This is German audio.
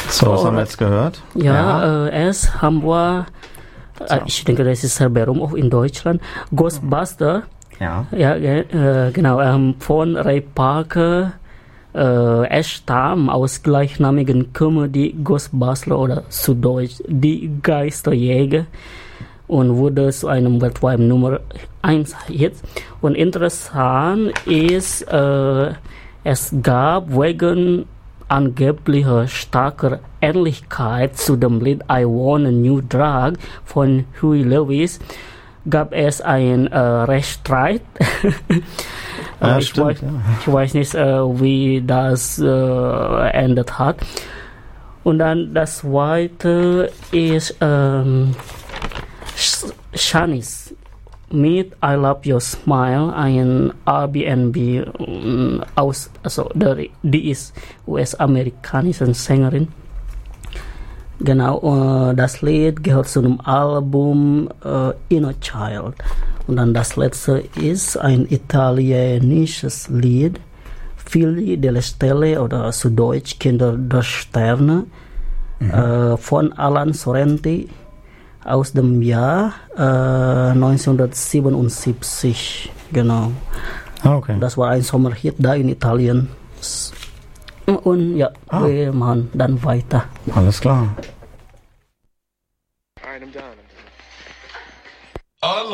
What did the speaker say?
So, was haben wir jetzt gehört? Ja, erst haben wir, ich denke, das ist Cerberum auch in Deutschland, Ghostbuster. Ja. Ja, genau, von Ray Parker stammt aus gleichnamigen Komödie Ghostbuster oder zu Deutsch Die Geisterjäger und wurde zu einem weltweiten Nummer 1 Hit. Und interessant ist, es gab wegen angeblicher starker Ähnlichkeit zu dem Lied I Want a New Drug von Huey Lewis gab es einen Rechtsstreit. Ich weiß nicht, wie das endet hat. Und dann das zweite ist Shanice mit I Love Your Smile, ein Airbnb die ist US-amerikanische Sängerin. Genau, das Lied gehört zu dem Album Inner Child. Und dann das letzte ist ein italienisches Lied, Figli delle Stelle oder zu Deutsch Kinder der Sterne, von Alan Sorrenti aus dem Jahr 1977. Genau. Okay. Das war ein Sommerhit da in Italien. Und ja, wir machen dann weiter. Alles klar. All right, I'm done.